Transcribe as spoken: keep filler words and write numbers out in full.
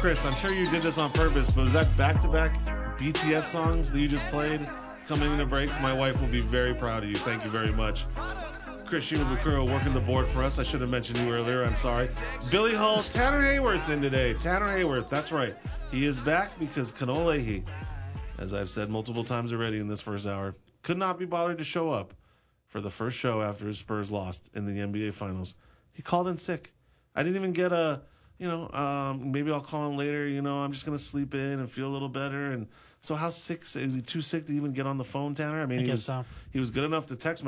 Chris, I'm sure you did this on purpose, but was that back-to-back B T S songs that you just played coming into breaks? My wife will be very proud of you. Thank you very much. Chris Shimabukuro working the board for us. I should have mentioned you earlier. I'm sorry. Billy Hull, Tanner Hayworth in today. Tanner Hayworth, that's right. He is back because Kanole, as I've said multiple times already in this first hour, could not be bothered to show up for the first show after his Spurs lost in the N B A Finals. He called in sick. I didn't even get a, you know, um, maybe I'll call him later. You know, I'm just going to sleep in and feel a little better. And so how sick is he? Too sick to even get on the phone, Tanner? I mean, I he guess was, so. he was good enough to text